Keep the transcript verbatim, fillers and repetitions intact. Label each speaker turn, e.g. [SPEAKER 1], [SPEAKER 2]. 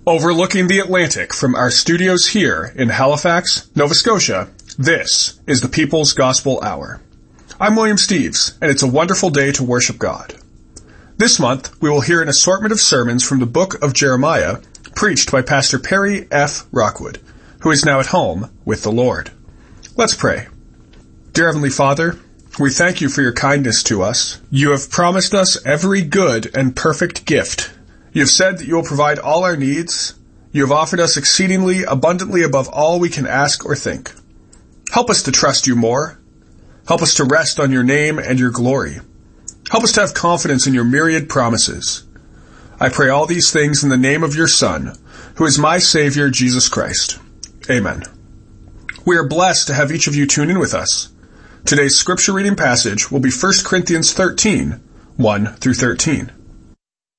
[SPEAKER 1] Overlooking the Atlantic from our studios here in Halifax, Nova Scotia, this is the People's Gospel Hour. I'm William Steves, and it's a wonderful day to worship God. This month, we will hear an assortment of sermons from the book of Jeremiah, preached by Pastor Perry F. Rockwood, who is now at home with the Lord. Let's pray. Dear Heavenly Father, we thank you for your kindness to us. You have promised us every good and perfect gift. You have said that you will provide all our needs. You have offered us exceedingly abundantly above all we can ask or think. Help us to trust you more. Help us to rest on your name and your glory. Help us to have confidence in your myriad promises. I pray all these things in the name of your Son, who is my Savior, Jesus Christ. Amen. We are blessed to have each of you tune in with us. Today's scripture reading passage will be First Corinthians thirteen, one through thirteen.